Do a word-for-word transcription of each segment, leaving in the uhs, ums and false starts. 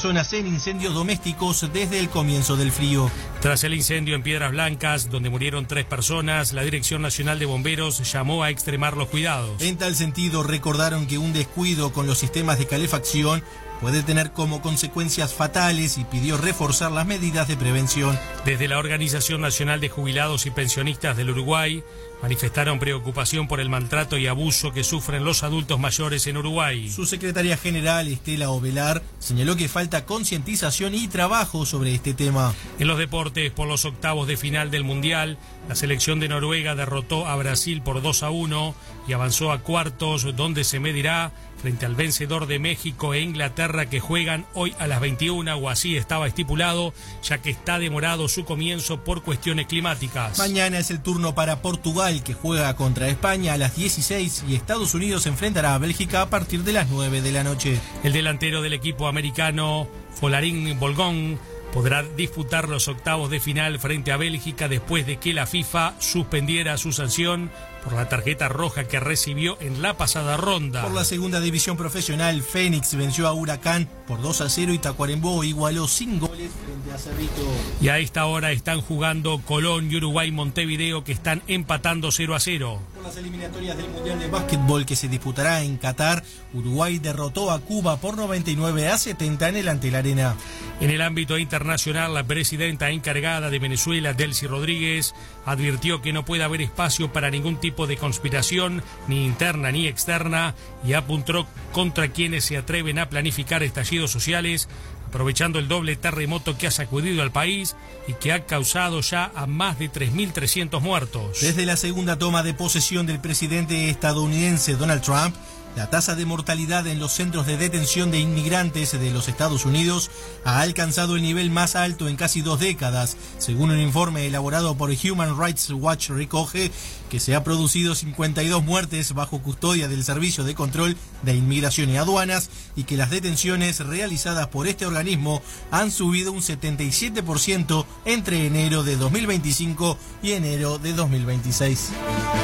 personas en incendios domésticos desde el comienzo del frío. Tras el incendio en Piedras Blancas, donde murieron tres personas, la Dirección Nacional de Bomberos llamó a extremar los cuidados. En tal sentido, recordaron que un descuido con los sistemas de calefacción puede tener como consecuencias fatales y pidió reforzar las medidas de prevención. Desde la Organización Nacional de Jubilados y Pensionistas del Uruguay manifestaron preocupación por el maltrato y abuso que sufren los adultos mayores en Uruguay. Su secretaria general, Estela Ovelar, señaló que falta concientización y trabajo sobre este tema. En los deportes, por los octavos de final del Mundial, la selección de Noruega derrotó a Brasil por dos a uno y avanzó a cuartos, donde se medirá frente al vencedor de México e Inglaterra, que juegan hoy a las veintiuna, o así estaba estipulado, ya que está demorado su comienzo por cuestiones climáticas. Mañana es el turno para Portugal, que juega contra España a las dieciséis, y Estados Unidos enfrentará a Bélgica a partir de las nueve de la noche. El delantero del equipo americano, Folarin Balogun, podrá disputar los octavos de final frente a Bélgica después de que la FIFA suspendiera su sanción por la tarjeta roja que recibió en la pasada ronda. Por la segunda división profesional, Fénix venció a Huracán por dos a cero y Tacuarembó igualó sin goles frente a Cerrito. Y a esta hora están jugando Colón y Uruguay Montevideo, que están empatando cero a cero. Por las eliminatorias del Mundial de Básquetbol que se disputará en Qatar, Uruguay derrotó a Cuba por noventa y nueve a setenta en el Antel Arena. En el ámbito internacional, la presidenta encargada de Venezuela, Delcy Rodríguez, advirtió que no puede haber espacio para ningún tipo de conspiración, ni interna ni externa, y apuntó contra quienes se atreven a planificar estallidos sociales, aprovechando el doble terremoto que ha sacudido al país y que ha causado ya a más de tres mil trescientos muertos. Desde la segunda toma de posesión del presidente estadounidense Donald Trump, la tasa de mortalidad en los centros de detención de inmigrantes de los Estados Unidos ha alcanzado el nivel más alto en casi dos décadas. Según un informe elaborado por Human Rights Watch, recoge que se ha producido cincuenta y dos muertes bajo custodia del Servicio de Control de Inmigración y Aduanas, y que las detenciones realizadas por este organismo han subido un setenta y siete por ciento entre enero de dos mil veinticinco y enero de dos mil veintiséis.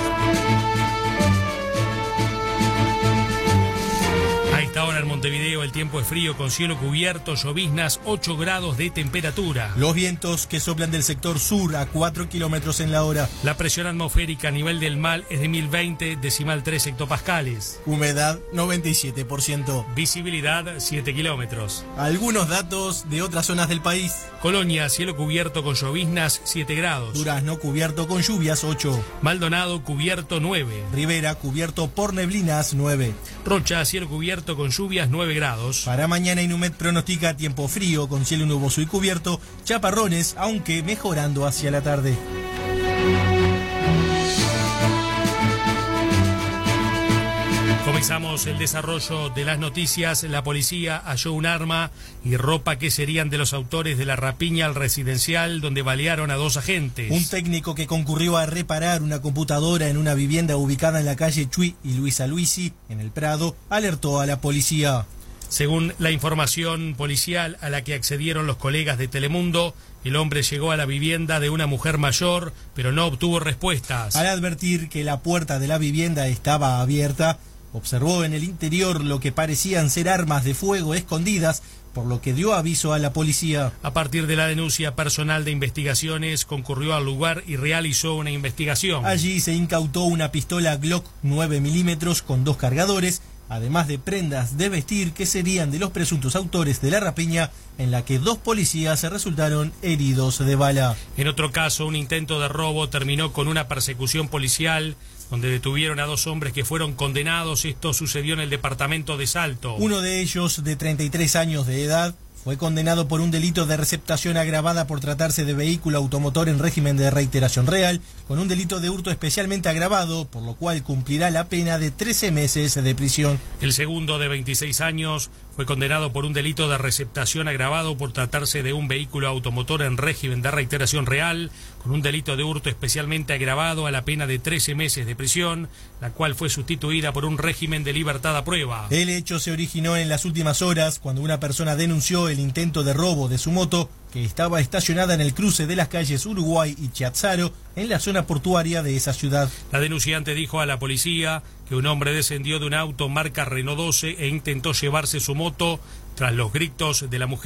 Ahora en Montevideo el tiempo es frío con cielo cubierto, lloviznas, ocho grados de temperatura. Los vientos que soplan del sector sur a cuatro kilómetros en la hora. La presión atmosférica a nivel del mar es de mil veinte, decimal tres hectopascales. Humedad noventa y siete por ciento. Visibilidad siete kilómetros. Algunos datos de otras zonas del país. Colonia, cielo cubierto con lloviznas, siete grados. Durazno, cubierto con lluvias, ocho. Maldonado, cubierto, nueve. Rivera, cubierto por neblinas, nueve. Rocha, cielo cubierto con lluvias, nueve grados. Para mañana Inumet pronostica tiempo frío con cielo nuboso y cubierto, chaparrones, aunque mejorando hacia la tarde. Comenzamos el desarrollo de las noticias. La policía halló un arma y ropa que serían de los autores de la rapiña al residencial donde balearon a dos agentes. Un técnico que concurrió a reparar una computadora en una vivienda ubicada en la calle Chuy y Luisa Luisi, en el Prado, alertó a la policía. Según la información policial a la que accedieron los colegas de Telemundo, el hombre llegó a la vivienda de una mujer mayor, pero no obtuvo respuestas. Al advertir que la puerta de la vivienda estaba abierta, observó en el interior lo que parecían ser armas de fuego escondidas, por lo que dio aviso a la policía. A partir de la denuncia, personal de investigaciones concurrió al lugar y realizó una investigación. Allí se incautó una pistola Glock nueve milímetros con dos cargadores, además de prendas de vestir que serían de los presuntos autores de la rapiña, en la que dos policías resultaron heridos de bala. En otro caso, un intento de robo terminó con una persecución policial, donde detuvieron a dos hombres que fueron condenados. Esto sucedió en el departamento de Salto. Uno de ellos, de treinta y tres años de edad, fue condenado por un delito de receptación agravada por tratarse de vehículo automotor en régimen de reiteración real, con un delito de hurto especialmente agravado, por lo cual cumplirá la pena de trece meses de prisión. El segundo, de veintiséis años, fue condenado por un delito de receptación agravado por tratarse de un vehículo automotor en régimen de reiteración real, con un delito de hurto especialmente agravado, a la pena de trece meses de prisión, la cual fue sustituida por un régimen de libertad a prueba. El hecho se originó en las últimas horas, cuando una persona denunció el intento de robo de su moto, que estaba estacionada en el cruce de las calles Uruguay y Chiazzaro, en la zona portuaria de esa ciudad. La denunciante dijo a la policía que un hombre descendió de un auto marca Renault doce e intentó llevarse su moto. Tras los gritos de la mujer,